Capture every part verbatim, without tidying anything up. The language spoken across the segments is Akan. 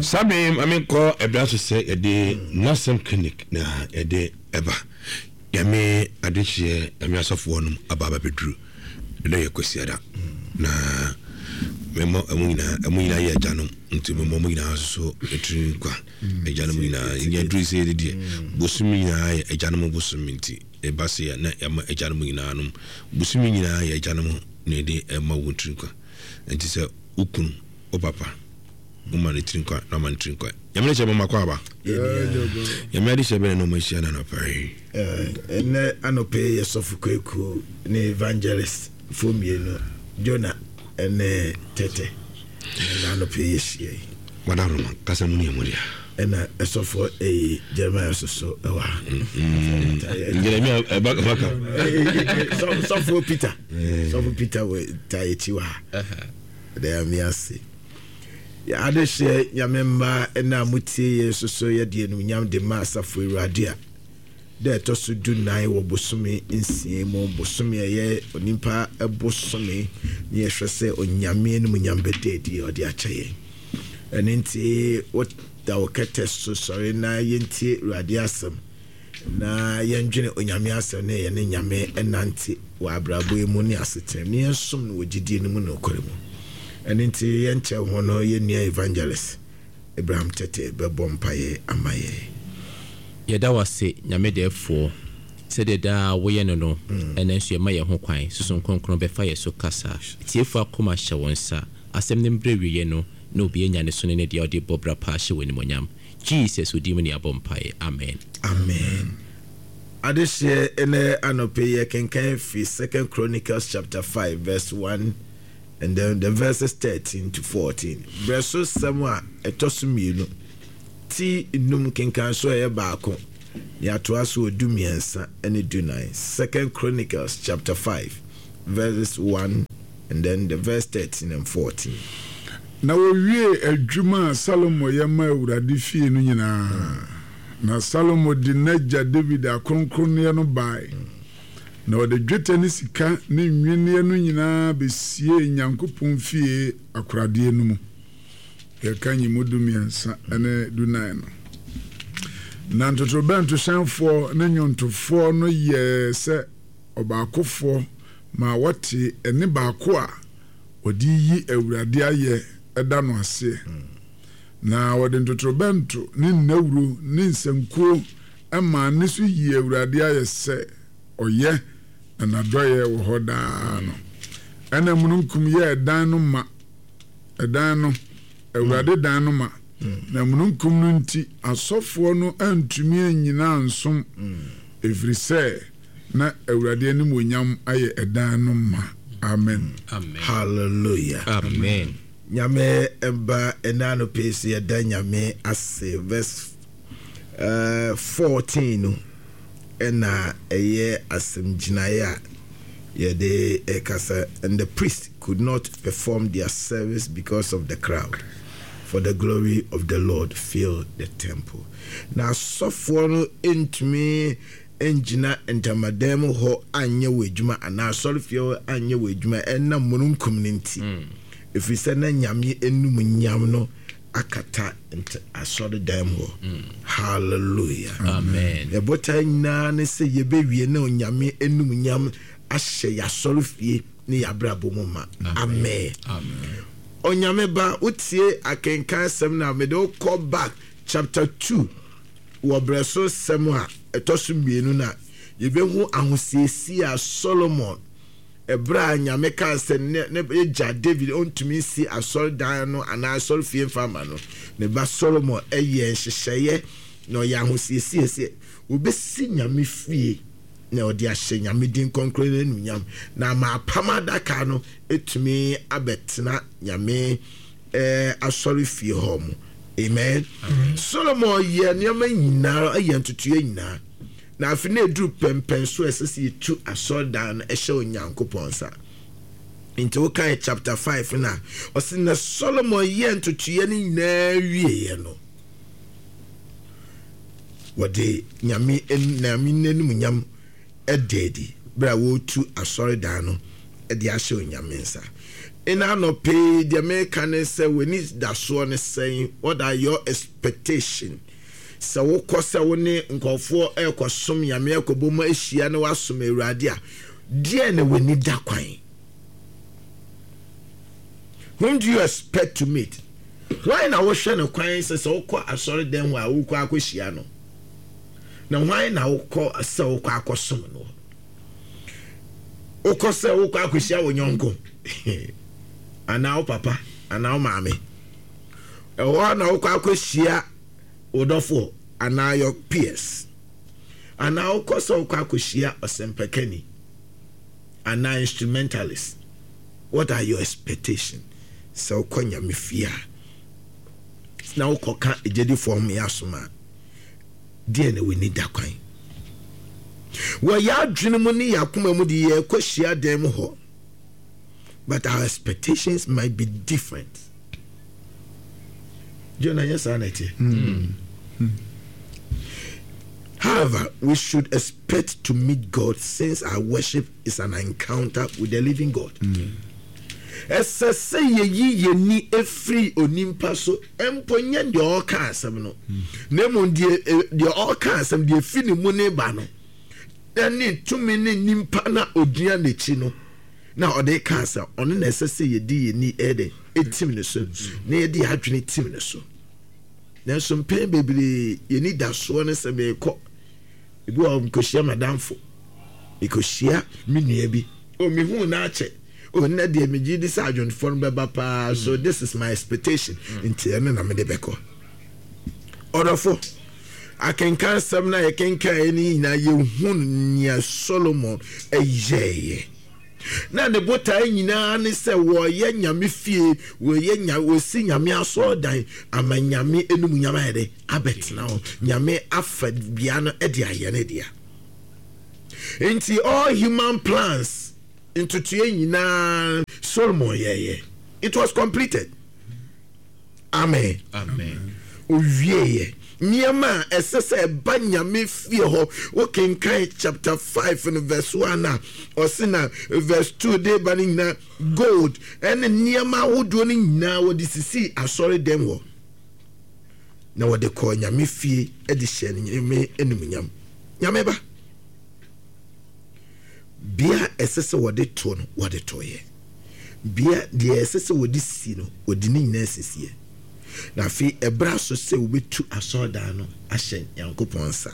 Sabim, I mean, call a brother say a day, not some clinic, nah, a day ever. Yame, I did share a mass of one above a drew. The day you could see that. Nah, Memo, a moina, a moina, ya janum, into Momina, so a tree, a janumina, in your dream say the dear, Busumina, a janum busuminti, a bassia, a janumina, Busumina, a janum, near the Emma would drink. And she said, Ukun, O papa. Woman trinkwa na man trinkwa yamle chebe makwaba yamle di chebe no machia na no pare eh ene anope yesofu kweku ne evangelist fomienu Jonah ene tete na anope yesie wadaruma kasa muni amuria ena esofo eh Jeremiah soso ewa Jeremiah baka baka so sofo Peter sofo Peter we taichiwa they am yasi ya adeshe nyamemba ena mutie yeso so ye de no nyam de masa fo Awurade a de to so du nine wo bosome nsie mo bosome ye onimpa ebosome ne ye hwese onyame no nyambe dedi odi achaye enenti what da okete so sorry na yenti Awurade asem na yendwene onyame asem ne ye ne nyame enanti wa abrabo emu ne asetem ne ensom no wogidi no mu no koremu enenti yenche hono ye nia evangelist Abraham Tete bebo mpaye amaye yeda wase nyame defo se de da wo ye no no enenso ye maye ho kwan susun kronkron be fa ye so kasa tiefu akoma hye wonsa asem ne mbre ye no no bi enya ne so ne de odi bobra pa hye woni monyam Jesus odi mu ne abompaye amen amen adeshe ene anope ye kenkan fi Second Chronicles chapter five verse one and then the verses thirteen to fourteen. Breso samwa etosumienu ti num kenkan so ye baako ya to aso odumiensa ene du nine. Second Chronicles chapter five verses one and then the verse thirteen and fourteen. Na wo wie adwuma Salomo yema Awurade fie no nyina na Salomo di naja David akronkronne no bai na wode dwetɛ ne sika ne nwene no nyinaa besie Nyankopɔn fie akorade no mu ya kanyi modumiansa ene dunan no na ntotrobento sanfo ne nyontofo no ye se obaakofo ma wate ene baako a odi yi Awurade aye eda no ase na wode ntotrobento ne nawuro ne nsankuo ama ne so yi Awurade aye se oye na doye wo hoda no ana mununkum ye dan no ma edan no Awurade dan no ma na mununkum no nti asofo no antumi anyina nsom efrise na Awurade anim onyam aye edan no ma amen amen hallelujah amen nyame eba enano pesi ya da nyame ase verse uh, fourteen no ena eye asem jinaya yede ekasa and the priest could not perform their service because of the crowd, for the glory of the Lord filled the temple. Now soforo intumi enjina entamademo ho anye wejuma ana solfio anye wejuma enna mununkum ninti if we say na nyame enum nyam no akata ent asode dam ho hallelujah amen e bota nyina ne se yebewie na nyame enum nyam ahye ya solfie ne yabrabo mu ma amen amen onyame ba utie akenkan sem na me do call back chapter two wo breso sem a etosu mienu na yebehu ahosiesi a Solomon ebra nyame kan se ne eja David ontumi si asoldan no ana asolfie fama no ne ba Solomon eye nhyehyeye no ya ahosiesi ese obesi nyame fie na odi ahye nyame din konkrete nu nyam na ma pamadaka no etumi abetena nyame eh asolfie hom amen, amen. Solomon ye nyama nyina aye ntutu nyina na afi na edru pempen so esese tu asoldan ehye onyankopon sa into wokan chapter five na osi na Solomon ye ntutu ye ni nyina wie ye no wode nyame nyame nenum nyam ededi bra wo tu asoldan no edi ahye onyame nsa ina no pay the American say we need that so ne saying what are your expectations sɛ wokɔ sɛ wo ne nkɔfoɔ ɛkɔsom nyame akɔbɔ mu ahyia na wasom awurade a deɛ na w'ani da kwan. Whom do you expect to meet? Why na wohwɛ no kwan sɛ sɛ wokɔ asɔre dan ho a wokɔ akɔhyia no na why na wokɔ sɛ wokɔ akɔsom no wokɔ sɛ wokɔ akɔhyia wo nyɔnko anaa wo papa anaa wo maame ɛwɔ na wokɔ akɔhyia Odofo ana your peers ana wokɔ sɛ wokɔ akɔhyia ɔsɛmpakani ana instrumentalist. What are your expectations? Sɛ wokɔ nyame fie a na wokɔ ka egyedi form ya soma deɛ na we need that kwan wɔ yɛ adwene mu ne yakoma mu de yɛ kɔhyia dan mu hɔ but our expectations might be different. Jonah, yes, Anette. However, we should expect to meet God since our worship is an encounter with the living God. Ɛsɛ sɛ yɛyi yɛni efiri onimpa so mponye deɛ ɔka asɛm no na mmom deɛ deɛ ɔka asɛm deɛ fi ne mu ne ba no ɛne tumi ne nimpa na odua n'akyi no na ɔde ka asɛm ɔno na ɛsɛ sɛ yɛdi yɛni ɛde etim ne so na yɛde adwene tim ne so. Nanso mpɛn bebree yɛni da soɔ ne sɛ meekɔ ebi wɔ mkɔhyia madamfo mekɔhyia me nua bi o mehu na akyɛ o na deɛ megye di sɛ adwonfoɔ no bɛba paa so this is my expectation nti ɛno na mede bɛkɔ. Ɔdɔfo akenkan sɛm na yɛkenkan ɛne nyinaa yɛhu nea Solomon ɛyɛɛyɛ na ne botae nyinaa ne sɛ wɔyɛ nyame fie wɔyɛ nya wɔsi nyame asɔɔdan ama nyame enum nyame ayɛde abɛtena hɔ nyame afa bia no ɛde ayɛ ne dea nti all human plans ntutuo nyinaa Solomon yɛyɛ it was completed. Amen. Amen. Owieyɛ nneɛma a ɛsɛ sɛ ɛba nyame fie hɔ wokenkan chapter five and verse one a ɔse na verse two de ba no nyinaa gold ɛne nneɛma ahodoɔ no nyinaa wɔde sisi asɔre dɛm hɔ na wɔde kɔɔ nyame fie de hyɛ no nyame animuonyam. Nyame ba bia ɛsɛ sɛ wɔde to no wɔde toyɛ bia deɛ ɛsɛ sɛ wɔde si no wɔde ne nyinaa sisiɛ na fi ebra so se obetu asoda no ahyɛ Nyankopɔn nsa.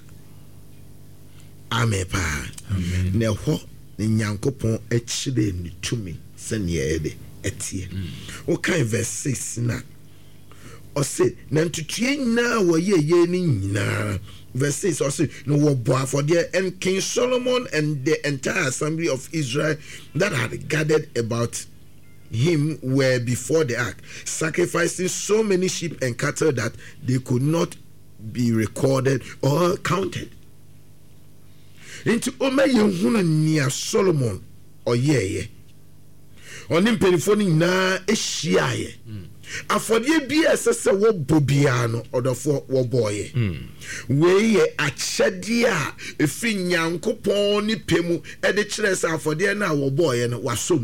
Amen pa. Amen. Na ho ne Nyankopɔn akyire ne tumi sɛ ne yɛde etie. O kan verse six na o se na ntutue nyinaa wɔyɛ yɛ ne nyinaa. Verse six or say no war for there and King Solomon and the entire assembly of Israel that had gathered about him were before the ark, sacrificing so many sheep and cattle that they could not be recorded or counted. Into Ome Yehuna near Solomon or ye on him penifoni na eshiaye. Afɔdeɛ bi ɛsɛ wo bobiano or the for wo boy. We ye akyɛdeɛ a efi Nyankopɔn ni pemu ɛde kyerɛ sɛ afɔdeɛ na wo boy no wasom.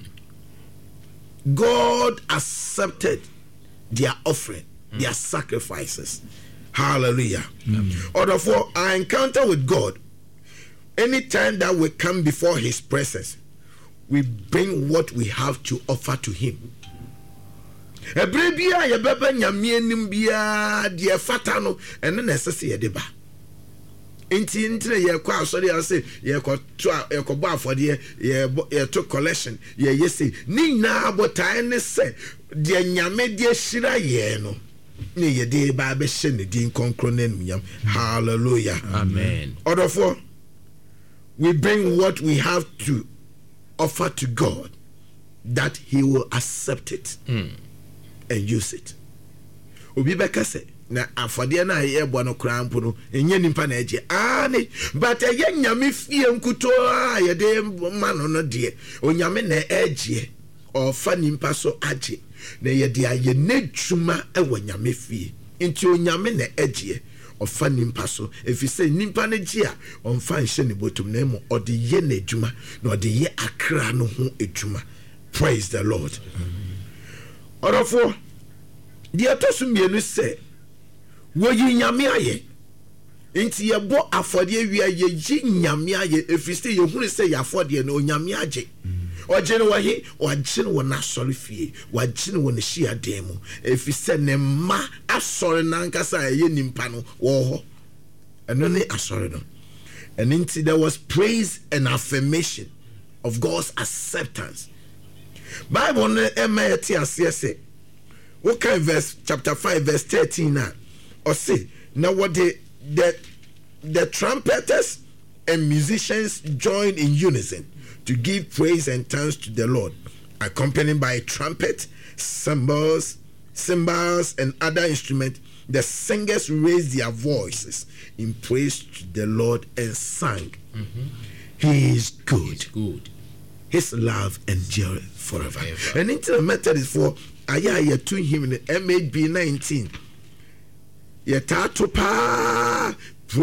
God accepted their offering, mm. their sacrifices. Hallelujah. Mm. Or therefore, our encounter with God, anytime that we come before His presence, we bring what we have to offer to Him. Ebrebia ye beba nyame nim bia de fata no ene na esese ye deba. Enti ntre ye kwa asori ase ye ko to ye ko ba afode ye ye to collection ye yesi ni na abotai ne se de nyame de hira ye no ne ye de ba be hye ne din konkro na nyam. Hallelujah. Amen. Therefore, we bring what we have to offer to God that He will accept it mm. and use it. Obi beka se na afɔdeɛ na ye bɔ no krampo no enye nimpa na agye ani but ye nyame fie nkuto a ye de ma no no de onyame na agye ɔfa nimpa so agye na ye de aye n'adwuma ɛwɔ nyame fie nti onyame na agye ɔfa nimpa so efise nimpa na gye a ɔmfa nhyɛ ne botum na mo ɔde ye n'adwuma na ɔde ye akra no ho adwuma. Praise the Lord. Orofo, deɛ ɛtɔ so mmienu sɛ wɔyi nyame ayɛ nti yɛbɔ afɔdeɛ wie yɛyi nyame ayɛ ɛfiri sɛ yɛhunu sɛ yɛafɔdeɛ no onyame agye ɔgye no wɔhe wɔagye no wɔ n'asɔre fie wɔagye no wɔ ne hyiadan mu ɛfiri sɛ ne mma asɔre nankasa a ɛyɛ nimpa no wɔ hɔ ɛno ne asɔre no ɛno nti there was praise and affirmation of God's acceptance. Bible no ɛma yɛte aseɛ sɛ wokan verse chapter five verse thirteen na ɔse na wɔde the the trumpeters and musicians join in unison to give praise and thanks to the Lord, accompanied by trumpet, cymbals, cymbals, and other instruments. The singers raised their voices in praise to the Lord and sang. Mm-hmm. He is good. He's good. His love endureth forever. forever. And into the method is for Ayah to him in M A B nineteen. Yetatu pa